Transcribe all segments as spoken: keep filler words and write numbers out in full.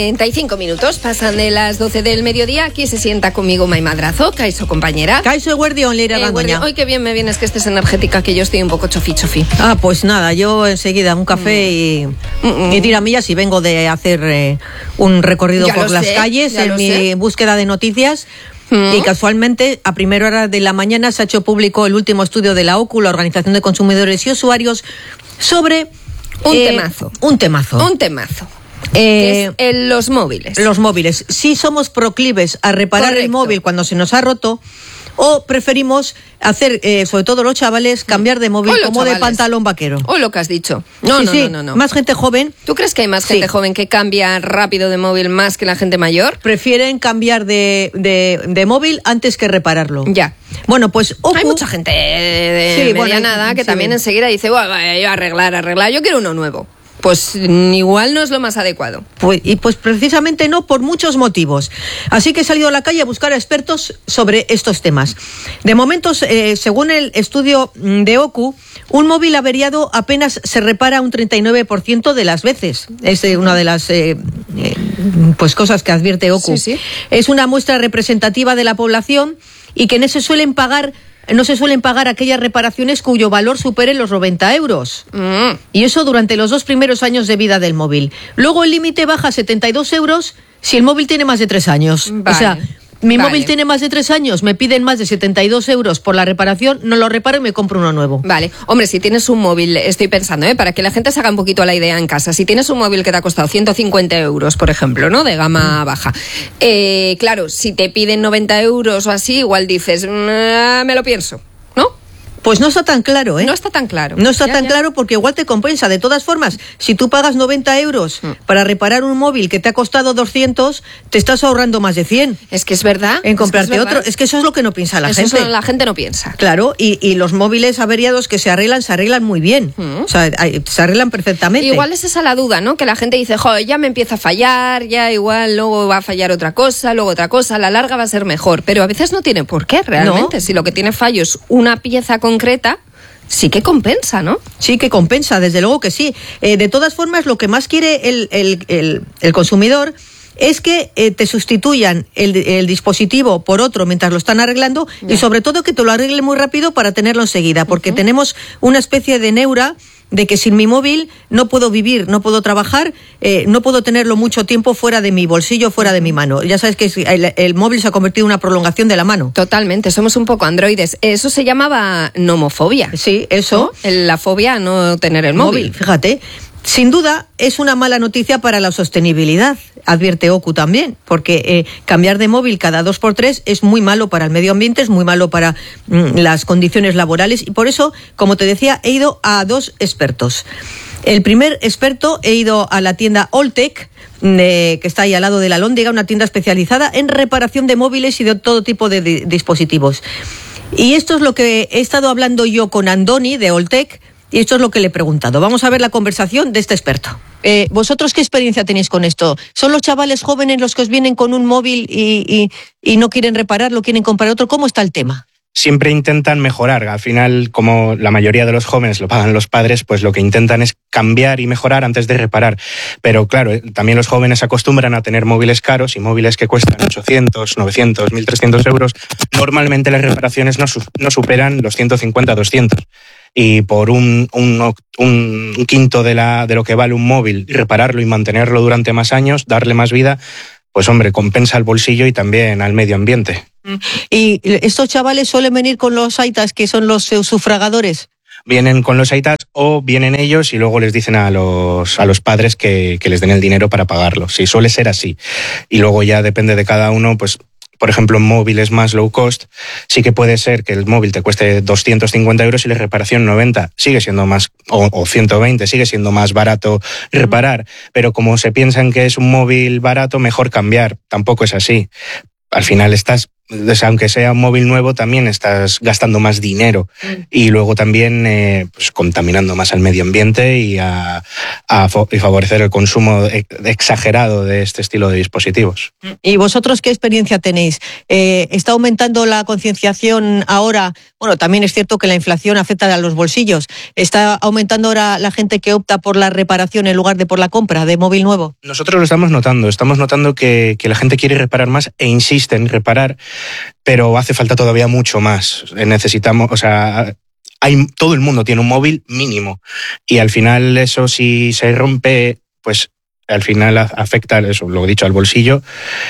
cuarenta y cinco minutos pasan de las doce del mediodía. Aquí se sienta conmigo Mai Madrazo, Kaixo compañera. Kaixo eguerdión, Leira eh, Gandoña. Hoy qué bien me vienes que estés energética, que yo estoy un poco chofi chofi. Ah, pues nada, yo enseguida un café mm. y, mm. y tiramillas y vengo de hacer eh, un recorrido ya por las sé, calles en mi sé. búsqueda de noticias. Mm. Y casualmente, a primera hora de la mañana se ha hecho público el último estudio de la O C U, la Organización de Consumidores y Usuarios, sobre... Un eh, temazo. Un temazo. Un temazo. Eh, que es el, los móviles. Los móviles. Si somos proclives a reparar Correcto. el móvil cuando se nos ha roto, o preferimos hacer, eh, sobre todo los chavales, cambiar de móvil como chavales. de pantalón vaquero. O lo que has dicho. No, sí, no, sí. no, no, no. Más gente joven. ¿Tú crees que hay más gente sí. joven que cambia rápido de móvil más que la gente mayor? Prefieren cambiar de, de, de móvil antes que repararlo. Ya. Bueno, pues O C U, hay mucha gente de sí, medianada bueno, que sí. también enseguida dice, bueno, yo arreglar, arreglar, yo quiero uno nuevo. Pues igual no es lo más adecuado. Pues, y pues precisamente no, por muchos motivos. Así que he salido a la calle a buscar a expertos sobre estos temas. De momento, eh, según el estudio de O C U, un móvil averiado apenas se repara un treinta y nueve por ciento de las veces. Es eh, una de las eh, eh, pues cosas que advierte O C U. Sí, sí. Es una muestra representativa de la población y que no se suelen pagar... No se suelen pagar aquellas reparaciones cuyo valor supere los noventa euros. Mm. Y eso durante los dos primeros años de vida del móvil. Luego el límite baja a setenta y dos euros si el móvil tiene más de tres años. Vale. O sea, mi vale. móvil tiene más de tres años, me piden más de setenta y dos euros por la reparación, no lo reparo y me compro uno nuevo. Vale. Hombre, si tienes un móvil, estoy pensando, ¿eh? Para que la gente se haga un poquito la idea en casa. Si tienes un móvil que te ha costado ciento cincuenta euros, por ejemplo, ¿no? De gama mm. baja. Eh, claro, si te piden noventa euros o así, igual dices, mmm, me lo pienso. Pues no está tan claro, ¿eh? No está tan claro. No está ya, tan ya. claro porque igual te compensa. De todas formas, si tú pagas noventa euros mm. para reparar un móvil que te ha costado doscientos, te estás ahorrando más de cien. Es que es verdad. En comprarte es que es otro. Es que eso es lo que no piensa la eso gente. Eso la gente no piensa. Claro, y, y los móviles averiados que se arreglan, se arreglan muy bien. Mm. O sea, se arreglan perfectamente. Igual es esa la duda, ¿no? Que la gente dice, joder, ya me empieza a fallar, ya igual luego va a fallar otra cosa, luego otra cosa, a la larga va a ser mejor. Pero a veces no tiene por qué, realmente. No. Si lo que tiene fallo es una pieza concreta, sí que compensa, ¿no? Sí que compensa, desde luego que sí. Eh, de todas formas, lo que más quiere el, el, el, el consumidor es que eh, te sustituyan el, el dispositivo por otro mientras lo están arreglando ya. Y sobre todo que te lo arregle muy rápido para tenerlo enseguida, porque uh-huh. tenemos una especie de neura de que sin mi móvil no puedo vivir, no puedo trabajar, eh, no puedo tenerlo mucho tiempo fuera de mi bolsillo, fuera de mi mano. Ya sabes que el, el móvil se ha convertido en una prolongación de la mano. Totalmente, somos un poco androides. Eso se llamaba nomofobia. Sí, eso. ¿No? La fobia a no tener el móvil. móvil. Fíjate. Sin duda, es una mala noticia para la sostenibilidad, advierte O C U también, porque eh, cambiar de móvil cada dos por tres es muy malo para el medio ambiente, es muy malo para mm, las condiciones laborales, y por eso, como te decía, he ido a dos expertos. El primer experto, he ido a la tienda Alltech, eh, que está ahí al lado de la Lóndiga, una tienda especializada en reparación de móviles y de todo tipo de di- dispositivos. Y esto es lo que he estado hablando yo con Andoni de Alltech, y esto es lo que le he preguntado. Vamos a ver la conversación de este experto. Eh, ¿Vosotros qué experiencia tenéis con esto? ¿Son los chavales jóvenes los que os vienen con un móvil y, y, y no quieren repararlo, quieren comprar otro? ¿Cómo está el tema? Siempre intentan mejorar. Al final, como la mayoría de los jóvenes lo pagan los padres, pues lo que intentan es cambiar y mejorar antes de reparar. Pero claro, también los jóvenes se acostumbran a tener móviles caros y móviles que cuestan ochocientos, novecientos, mil trescientos euros. Normalmente las reparaciones no, su- no superan los ciento cincuenta, doscientos. Y por un, un, un quinto de, la, de lo que vale un móvil, repararlo y mantenerlo durante más años, darle más vida, pues hombre, compensa al bolsillo y también al medio ambiente. ¿Y estos chavales suelen venir con los aitas, que son los sufragadores? Vienen con los aitas o vienen ellos y luego les dicen a los, a los padres que, que les den el dinero para pagarlo. Sí, suele ser así. Y luego ya depende de cada uno, pues... Por ejemplo, en móviles más low cost, sí que puede ser que el móvil te cueste doscientos cincuenta euros y la reparación noventa. Sigue siendo más, o, o ciento veinte, sigue siendo más barato reparar. Pero como se piensan que es un móvil barato, mejor cambiar. Tampoco es así. Al final estás aunque sea un móvil nuevo, también estás gastando más dinero mm. y luego también eh, pues, contaminando más al medio ambiente y a, a y favorecer el consumo exagerado de este estilo de dispositivos. ¿Y vosotros qué experiencia tenéis? Eh, ¿Está aumentando la concienciación ahora? Bueno, también es cierto que la inflación afecta a los bolsillos. ¿Está aumentando ahora la gente que opta por la reparación en lugar de por la compra de móvil nuevo? Nosotros lo estamos notando. Estamos notando que, que la gente quiere reparar más e insiste en reparar, pero hace falta todavía mucho más. Necesitamos, o sea, hay, todo el mundo tiene un móvil mínimo y al final eso, si se rompe, pues al final afecta, eso lo he dicho, al bolsillo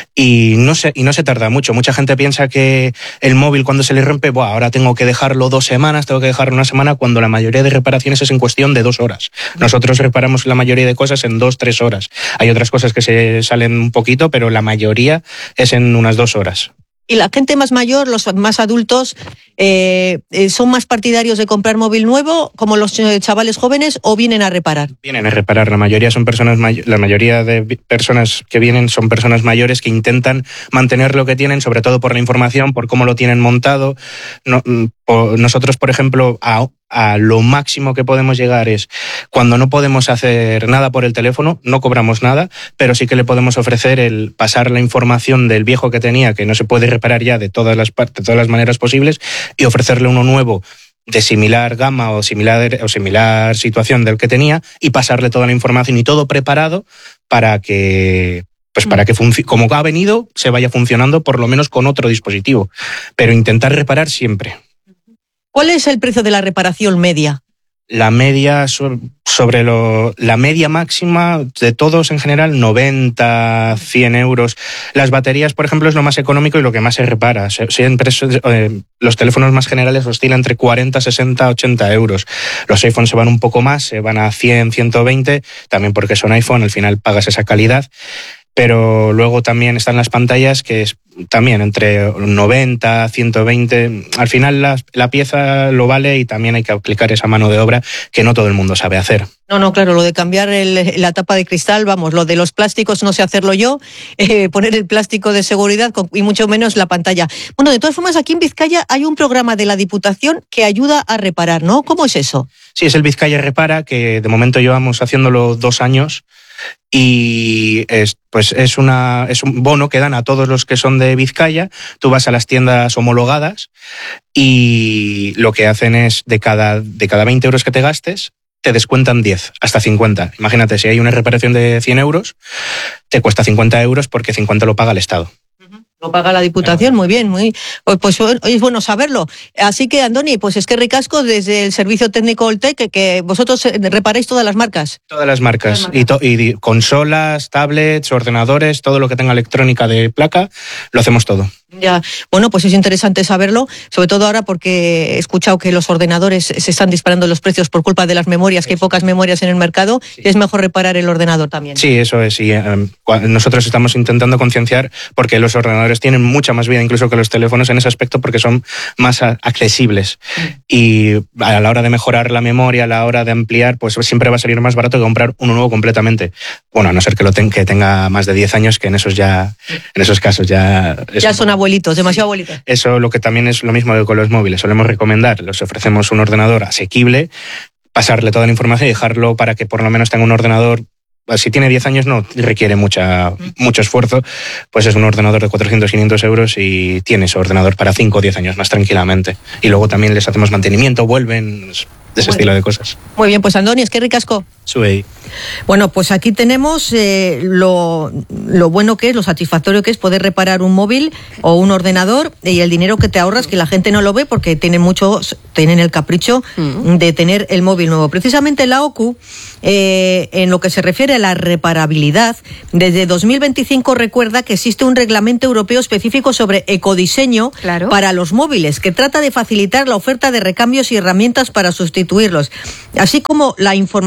y no se, y no se tarda mucho. Mucha gente piensa que el móvil cuando se le rompe, Buah, ahora tengo que dejarlo dos semanas, tengo que dejarlo una semana, cuando la mayoría de reparaciones es en cuestión de dos horas. Nosotros reparamos la mayoría de cosas en dos, tres horas. Hay otras cosas que se salen un poquito, pero la mayoría es en unas dos horas. ¿Y la gente más mayor, los más adultos, eh, son más partidarios de comprar móvil nuevo, como los chavales jóvenes, o vienen a reparar? Vienen a reparar. La mayoría son personas may- la mayoría de personas que vienen son personas mayores que intentan mantener lo que tienen, sobre todo por la información, por cómo lo tienen montado. No, por, nosotros, por ejemplo, a a lo máximo que podemos llegar es cuando no podemos hacer nada por el teléfono, no cobramos nada, pero sí que le podemos ofrecer el pasar la información del viejo que tenía, que no se puede reparar ya de todas las partes, de todas las maneras posibles, y ofrecerle uno nuevo de similar gama o similar, o similar situación del que tenía, y pasarle toda la información y todo preparado para que pues para que func- como ha venido se vaya funcionando por lo menos con otro dispositivo, pero intentar reparar siempre. ¿Cuál es el precio de la reparación media? La media sobre lo, la media máxima de todos en general, noventa, cien euros. Las baterías, por ejemplo, es lo más económico y lo que más se repara. Siempre eh, los teléfonos más generales oscilan entre cuarenta, sesenta, ochenta euros. Los iPhones se van un poco más, se van a cien, ciento veinte, también porque son iPhone, al final pagas esa calidad. Pero luego también están las pantallas que es también entre noventa, ciento veinte. Al final la, la pieza lo vale y también hay que aplicar esa mano de obra que no todo el mundo sabe hacer. No, no, claro, lo de cambiar el, la tapa de cristal, vamos, lo de los plásticos no sé hacerlo yo, eh, poner el plástico de seguridad con, y mucho menos la pantalla. Bueno, de todas formas, aquí en Vizcaya hay un programa de la Diputación que ayuda a reparar, ¿no? ¿Cómo es eso? Sí, es el Vizcaya Repara, que de momento llevamos haciéndolo dos años. Y es, pues es, una, es un bono que dan a todos los que son de Vizcaya. Tú vas a las tiendas homologadas y lo que hacen es de cada, de cada veinte euros que te gastes, te descuentan diez, hasta cincuenta. Imagínate, si hay una reparación de cien euros, te cuesta cincuenta euros porque cincuenta lo paga el Estado. Lo paga la Diputación, muy bien, muy pues hoy es bueno saberlo. Así que, Andoni, pues es que ricasco desde el Servicio Técnico Oltec, que, que vosotros reparáis todas las marcas. Todas las marcas, Todas las marcas. Y, to, y consolas, tablets, ordenadores, todo lo que tenga electrónica de placa, lo hacemos todo. Ya, bueno, pues es interesante saberlo, sobre todo ahora porque he escuchado que los ordenadores se están disparando los precios por culpa de las memorias, que hay pocas memorias en el mercado, sí. Y es mejor reparar el ordenador también. Sí, eso es, y um, nosotros estamos intentando concienciar porque los ordenadores tienen mucha más vida incluso que los teléfonos en ese aspecto porque son más a, accesibles mm. y a la hora de mejorar la memoria, a la hora de ampliar, pues siempre va a salir más barato que comprar uno nuevo completamente. Bueno, a no ser que lo ten, que tenga más de diez años, que en esos ya, en esos casos ya... Es ya son abuelitos, demasiado abuelitos. Eso lo que también es lo mismo que con los móviles. Solemos recomendar, les ofrecemos un ordenador asequible, pasarle toda la información y dejarlo para que por lo menos tenga un ordenador. Si tiene diez años no requiere mucha, mucho esfuerzo, pues es un ordenador de cuatrocientos, quinientos euros y tiene ese ordenador para cinco o diez años más tranquilamente. Y luego también les hacemos mantenimiento, vuelven, de ese bueno. estilo de cosas. Muy bien, pues Andoni, es que ricasco. Sube. Bueno, pues aquí tenemos eh, lo, lo bueno que es, lo satisfactorio que es poder reparar un móvil o un ordenador y el dinero que te ahorras, que la gente no lo ve porque tienen muchos, tienen el capricho mm. de tener el móvil nuevo. Precisamente la O C U, eh, en lo que se refiere a la reparabilidad, desde dos mil veinticinco recuerda que existe un reglamento europeo específico sobre ecodiseño claro. para los móviles, que trata de facilitar la oferta de recambios y herramientas para sustituirlos, así como la información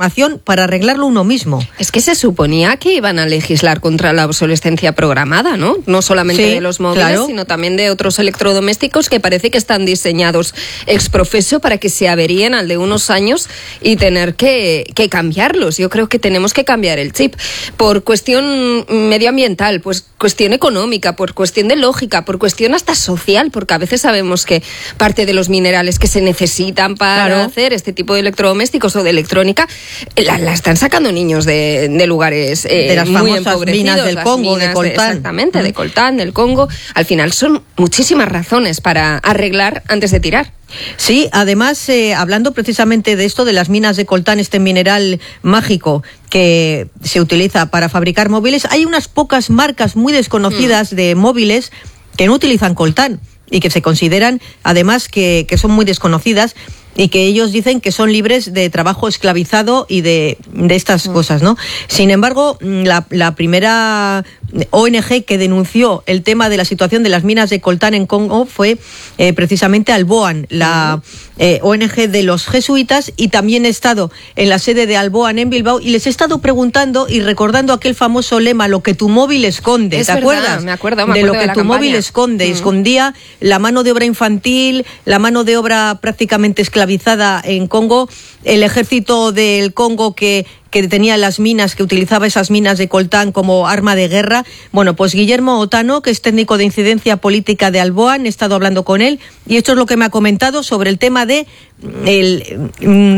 para arreglarlo uno mismo. Es que se suponía que iban a legislar contra la obsolescencia programada, ¿no? No solamente sí, de los móviles, claro, sino también de otros electrodomésticos que parece que están diseñados ex professo para que se averíen al de unos años y tener que, que cambiarlos. Yo creo que tenemos que cambiar el chip por cuestión medioambiental, pues cuestión económica, por cuestión de lógica, por cuestión hasta social, porque a veces sabemos que parte de los minerales que se necesitan para claro. hacer este tipo de electrodomésticos o de electrónica la, la están sacando niños de, de lugares eh, de las muy famosas minas del Congo, minas de coltán. De, exactamente, de coltán, del Congo. Al final son muchísimas razones para arreglar antes de tirar. Sí, además, eh, hablando precisamente de esto, de las minas de coltán, este mineral mágico que se utiliza para fabricar móviles, hay unas pocas marcas muy desconocidas mm. de móviles que no utilizan coltán y que se consideran, además, que, que son muy desconocidas y que ellos dicen que son libres de trabajo esclavizado y de, de estas mm. cosas, ¿no? Sin embargo, la, la primera O N G que denunció el tema de la situación de las minas de coltán en Congo fue eh, precisamente Alboan, la eh, O N G de los jesuitas, y también he estado en la sede de Alboan en Bilbao y les he estado preguntando y recordando aquel famoso lema, lo que tu móvil esconde, es ¿te verdad, acuerdas? Me acuerdo, me de acuerdo lo que de tu campaña. móvil esconde, Mm. escondía la mano de obra infantil, la mano de obra prácticamente esclavizada en Congo, el ejército del Congo que que tenía las minas, que utilizaba esas minas de coltán como arma de guerra. Bueno, pues Guillermo Otano, que es técnico de incidencia política de Alboan, he estado hablando con él y esto es lo que me ha comentado sobre el tema de el,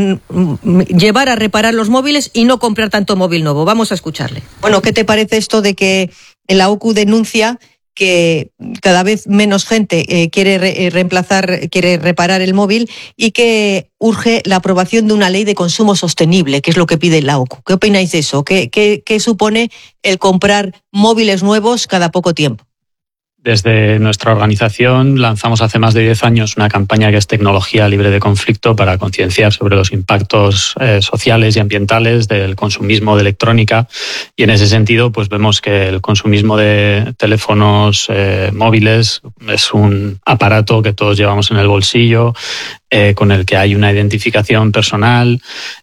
mm, llevar a reparar los móviles y no comprar tanto móvil nuevo. Vamos a escucharle. Bueno, ¿qué te parece esto de que la O C U denuncia que cada vez menos gente eh, quiere re- reemplazar, quiere reparar el móvil y que urge la aprobación de una ley de consumo sostenible, que es lo que pide la O C U? ¿Qué opináis de eso? ¿Qué, qué, qué supone el comprar móviles nuevos cada poco tiempo? Desde nuestra organización lanzamos hace más de diez años una campaña que es Tecnología Libre de Conflicto para concienciar sobre los impactos eh, sociales y ambientales del consumismo de electrónica, y en ese sentido pues vemos que el consumismo de teléfonos eh, móviles es un aparato que todos llevamos en el bolsillo, eh, con el que hay una identificación personal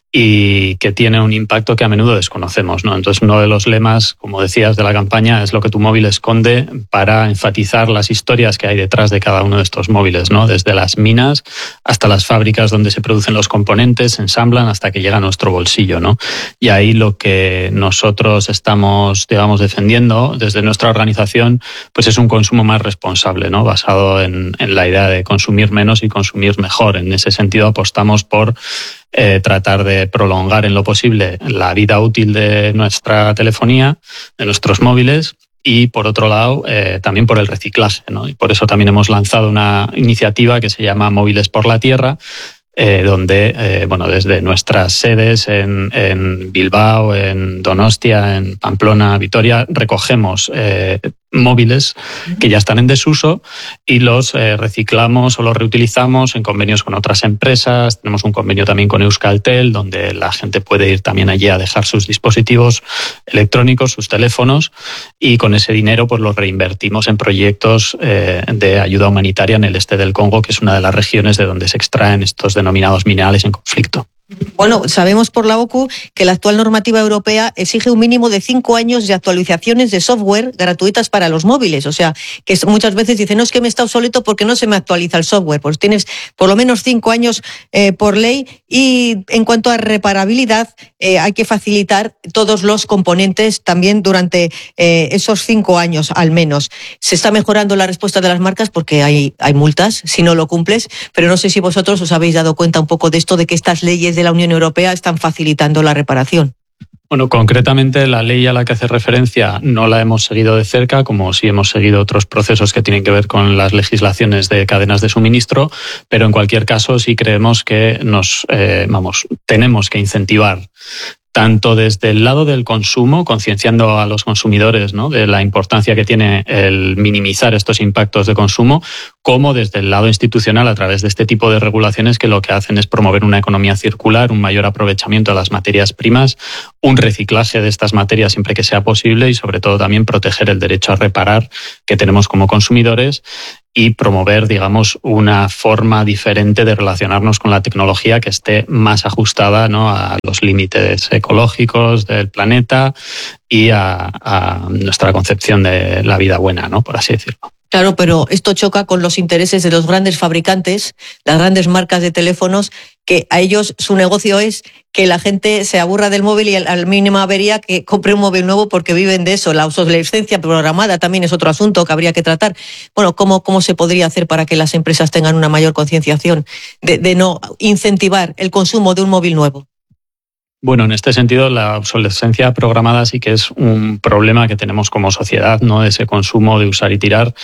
y que tiene un impacto que a menudo desconocemos, ¿no? Entonces, uno de los lemas, como decías, de la campaña es lo que tu móvil esconde, para enfatizar las historias que hay detrás de cada uno de estos móviles, ¿no? Desde las minas hasta las fábricas donde se producen los componentes, se ensamblan hasta que llega a nuestro bolsillo, ¿no? Y ahí lo que nosotros estamos, digamos, defendiendo desde nuestra organización, pues es un consumo más responsable, ¿no? Basado en, en la idea de consumir menos y consumir mejor. En ese sentido, apostamos por Eh, tratar de prolongar en lo posible la vida útil de nuestra telefonía, de nuestros móviles, y por otro lado eh, también por el reciclaje, ¿no? Y por eso también hemos lanzado una iniciativa que se llama Móviles por la Tierra, eh, donde eh, bueno, desde nuestras sedes en, en Bilbao, en Donostia, en Pamplona, Vitoria, recogemos eh, móviles que ya están en desuso y los eh, reciclamos o los reutilizamos en convenios con otras empresas. Tenemos un convenio también con Euskaltel, donde la gente puede ir también allí a dejar sus dispositivos electrónicos, sus teléfonos, y con ese dinero pues los reinvertimos en proyectos eh, de ayuda humanitaria en el este del Congo, que es una de las regiones de donde se extraen estos denominados minerales en conflicto. Bueno, sabemos por la O C U que la actual normativa europea exige un mínimo de cinco años de actualizaciones de software gratuitas para los móviles. O sea, que muchas veces dicen, no, es que me está obsoleto porque no se me actualiza el software. Pues tienes por lo menos cinco años eh, por ley. Y en cuanto a reparabilidad, eh, hay que facilitar todos los componentes también durante eh, esos cinco años al menos. Se está mejorando la respuesta de las marcas porque hay, hay multas si no lo cumples, pero no sé si vosotros os habéis dado cuenta un poco de esto, de que estas leyes de la Unión Europea están facilitando la reparación. Bueno, concretamente la ley a la que hace referencia no la hemos seguido de cerca, como sí hemos seguido otros procesos que tienen que ver con las legislaciones de cadenas de suministro, pero en cualquier caso sí creemos que nos, eh, vamos, tenemos que incentivar tanto desde el lado del consumo, concienciando a los consumidores, ¿no?, de la importancia que tiene el minimizar estos impactos de consumo, como desde el lado institucional a través de este tipo de regulaciones que lo que hacen es promover una economía circular, un mayor aprovechamiento de las materias primas, un reciclaje de estas materias siempre que sea posible y sobre todo también proteger el derecho a reparar que tenemos como consumidores. y promover, digamos, una forma diferente de relacionarnos con la tecnología que esté más ajustada, ¿no?, a los límites ecológicos del planeta y a, a nuestra concepción de la vida buena, ¿no?, por así decirlo. Claro, pero esto choca con los intereses de los grandes fabricantes, las grandes marcas de teléfonos, que a ellos su negocio es que la gente se aburra del móvil y al mínima avería que compre un móvil nuevo porque viven de eso. La obsolescencia programada también es otro asunto que habría que tratar. Bueno, ¿cómo, cómo se podría hacer para que las empresas tengan una mayor concienciación de, de no incentivar el consumo de un móvil nuevo? Bueno, en este sentido, la obsolescencia programada sí que es un problema que tenemos como sociedad, ¿no? Ese consumo de usar y tirar,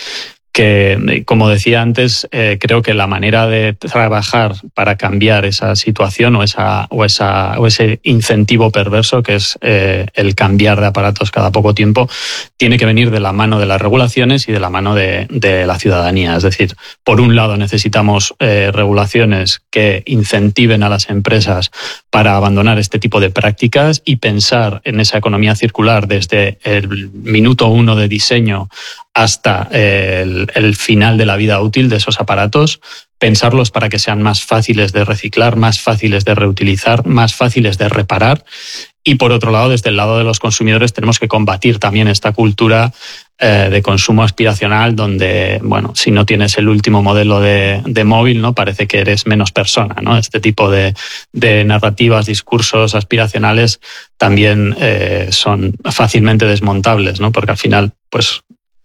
que, como decía antes, eh, creo que la manera de trabajar para cambiar esa situación o esa o esa o ese incentivo perverso que es eh, el cambiar de aparatos cada poco tiempo tiene que venir de la mano de las regulaciones y de la mano de, de la ciudadanía. Es decir, por un lado necesitamos eh, regulaciones que incentiven a las empresas para abandonar este tipo de prácticas y pensar en esa economía circular desde el minuto uno de diseño hasta el, el final de la vida útil de esos aparatos, pensarlos para que sean más fáciles de reciclar, más fáciles de reutilizar, más fáciles de reparar. Y por otro lado, desde el lado de los consumidores, tenemos que combatir también esta cultura eh, de consumo aspiracional, donde, bueno, si no tienes el último modelo de, de móvil, ¿no?, parece que eres menos persona, ¿no? Este tipo de, de narrativas, discursos aspiracionales también eh, son fácilmente desmontables, ¿no? Porque al final, pues,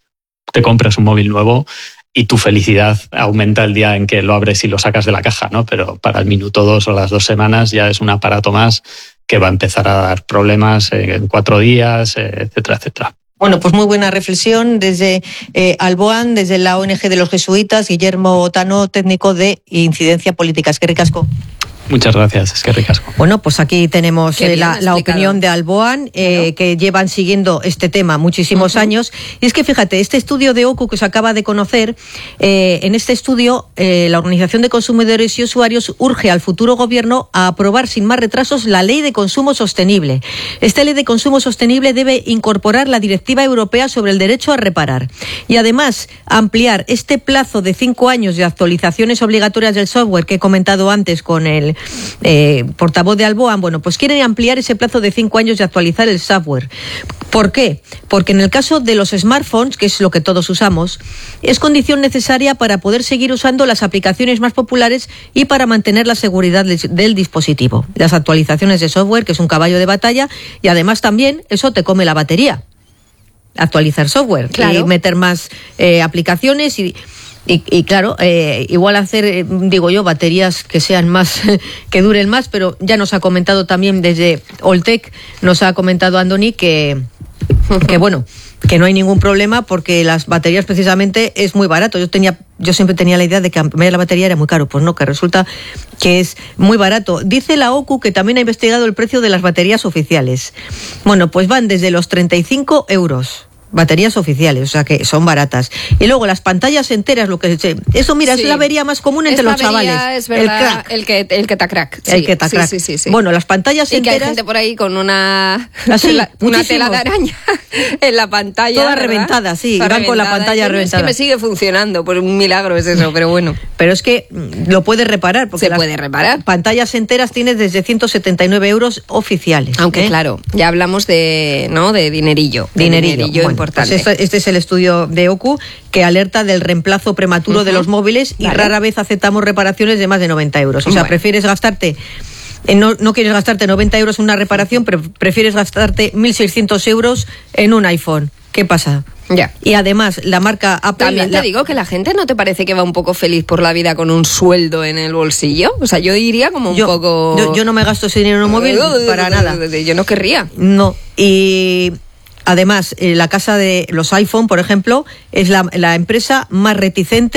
te compras un móvil nuevo y tu felicidad aumenta el día en que lo abres y lo sacas de la caja, ¿no? Pero para el minuto dos o las dos semanas ya es un aparato más que va a empezar a dar problemas en cuatro días, etcétera, etcétera. Bueno, pues muy buena reflexión desde eh, Alboan, desde la O N G de los Jesuitas, Guillermo Otano, técnico de Incidencia Política. Es que ricasco. Muchas gracias, es que ricasco. Bueno, pues aquí tenemos eh, la, la opinión de Alboan, eh, bueno. que llevan siguiendo este tema muchísimos uh-huh. años. Y es que fíjate, este estudio de O C U que se acaba de conocer, eh, en este estudio eh, la Organización de Consumidores y Usuarios urge al futuro gobierno a aprobar sin más retrasos la Ley de Consumo Sostenible. Esta Ley de Consumo Sostenible debe incorporar la Directiva Europea sobre el derecho a reparar y además ampliar este plazo de cinco años de actualizaciones obligatorias del software que he comentado antes con el Eh, portavoz de Alboan. Bueno, pues quieren ampliar ese plazo de cinco años de actualizar el software. ¿Por qué? Porque en el caso de los smartphones, que es lo que todos usamos, es condición necesaria para poder seguir usando las aplicaciones más populares y para mantener la seguridad del dispositivo. Las actualizaciones de software, que es un caballo de batalla, y además también eso te come la batería. Actualizar software, claro, y meter más eh, aplicaciones y... Y, y claro, eh, igual hacer, eh, digo yo, baterías que sean más, que duren más, pero ya nos ha comentado también desde Oltec, nos ha comentado Andoni que, que bueno, que no hay ningún problema porque las baterías precisamente es muy barato. Yo tenía, yo siempre tenía la idea de que cambiar la batería era muy caro, pues no, que resulta que es muy barato. Dice la O C U que también ha investigado el precio de las baterías oficiales. Bueno, pues van desde los treinta y cinco euros. Baterías oficiales, o sea que son baratas. Y luego las pantallas enteras, lo que se, eso mira, sí, es la avería más común entre los chavales. Es verdad, el, el que el que te crack. Sí, el que te crack. Sí, sí, sí. Bueno, las pantallas y enteras. Y que hay gente por ahí con una ¿Así? la, una tela de araña en la pantalla. Toda ¿verdad? reventada, sí, van con la pantalla reventada. Es que me sigue funcionando, por un milagro es eso, pero bueno. Pero es que lo puedes reparar, porque se puede reparar. Pantallas enteras tienes desde ciento setenta y nueve euros oficiales. Aunque ¿eh? claro, ya hablamos de, ¿no? de dinerillo. De dinerillo, dinerillo bueno, importante. Pues esto, este es el estudio de O C U que alerta del reemplazo prematuro uh-huh. de los móviles y vale. rara vez aceptamos reparaciones de más de noventa euros. O sea, bueno. prefieres gastarte, no, no quieres gastarte noventa euros en una reparación, pero prefieres gastarte mil seiscientos euros en un iPhone. ¿Qué pasa? Ya. Y además, la marca Apple... También te la... digo que la gente no te parece que va un poco feliz por la vida con un sueldo en el bolsillo. O sea, yo diría como un yo, poco... Yo, yo no me gasto ese dinero en un móvil para nada. Yo no querría. No. Y... Además, eh, la casa de los iPhone, por ejemplo, es la, la empresa más reticente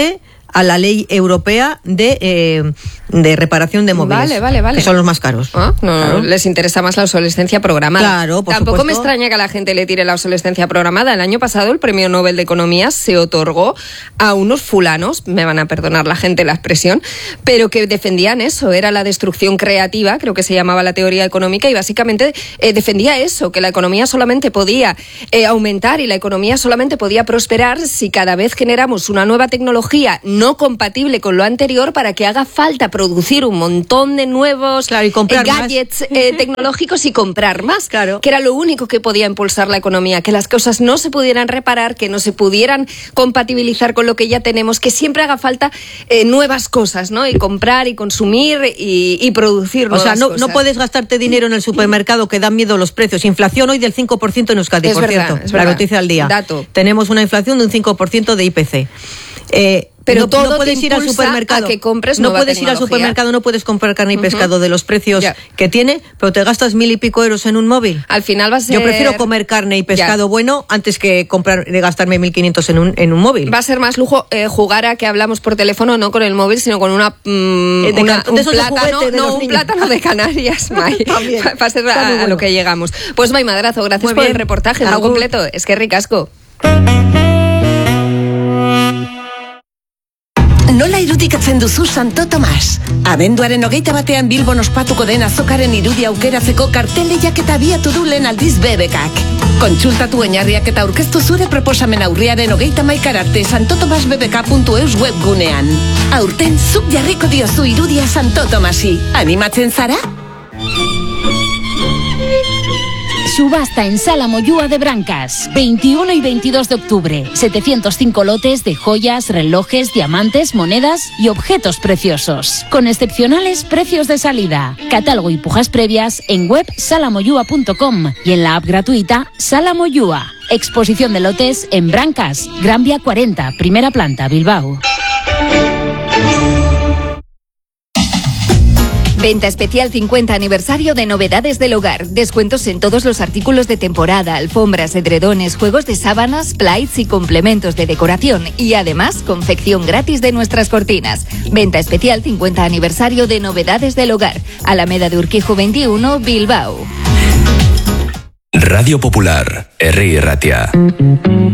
a la ley europea de, eh, de reparación de móviles. Vale, vale, vale. Que son los más caros. Ah, no, claro. Les interesa más la obsolescencia programada. Claro, por Tampoco supuesto. me extraña que a la gente le tire la obsolescencia programada. El año pasado el Premio Nobel de Economía se otorgó a unos fulanos, me van a perdonar la gente la expresión, pero que defendían eso, era la destrucción creativa, creo que se llamaba la teoría económica, y básicamente eh, defendía eso, que la economía solamente podía eh, aumentar y la economía solamente podía prosperar si cada vez generamos una nueva tecnología no compatible con lo anterior para que haga falta producir un montón de nuevos claro, y comprar eh, gadgets eh, tecnológicos y comprar más, claro. que era lo único que podía impulsar la economía, que las cosas no se pudieran reparar, que no se pudieran compatibilizar con lo que ya tenemos, que siempre haga falta eh, nuevas cosas, ¿no? Y comprar y consumir y, y producir nuevas cosas. O sea, no, cosas. no puedes gastarte dinero en el supermercado, que dan miedo los precios. Inflación hoy del cinco por ciento en Euskadi, Es por verdad, cierto. es La verdad. noticia del día. Dato. Tenemos una inflación de un cinco por ciento de I P C. Eh, Pero no, todo no puedes te ir al impulsa supermercado. a que compres no nueva puedes ir al tecnología. supermercado, no puedes comprar carne y pescado Uh-huh. de los precios Ya. que tiene, pero te gastas mil y pico euros en un móvil. Al final va a ser... Yo prefiero comer carne y pescado Ya. bueno antes que comprar de gastarme mil quinientos en un en un móvil. Va a ser más lujo eh, jugar a que hablamos por teléfono, no con el móvil, sino con una, mm, Eh, de una- ca- un de esos de plátano, juguete de no, los un niños. plátano de Canarias, May. También. Va a ser Está a, muy a bueno. lo que llegamos. Pues May Madrazo, gracias Muy por bien. el reportaje, muy Agur. completo. Es que ricasco. Nola irudikatzen duzu Santo Tomas? Abenduaren hogeita batean Bilbon ospatuko den azokaren irudi aukeratzeko karteleiak eta abiatu du lehen aldiz B B Kak. Kontsultatu oinarriak eta aurkeztu zure proposamen aurriaren hogeita hamaika arte santotomasbbk puntu eus webgunean. Aurten zuk jarriko diozu irudia Santo Tomasi. Animatzen zara? Subasta en Sala Moyúa de Brancas, veintiuno y veintidós de octubre. setecientos cinco lotes de joyas, relojes, diamantes, monedas y objetos preciosos. Con excepcionales precios de salida. Catálogo y pujas previas en web salamoyúa punto com y en la app gratuita Sala Moyúa. Exposición de lotes en Brancas, Gran Vía cuarenta, primera planta, Bilbao. Venta especial cincuenta aniversario de Novedades del Hogar. Descuentos en todos los artículos de temporada, alfombras, edredones, juegos de sábanas, plights y complementos de decoración. Y además, confección gratis de nuestras cortinas. Venta especial cincuenta aniversario de Novedades del Hogar. Alameda de Urquijo veintiuno, Bilbao. Radio Popular, Herri Erratia.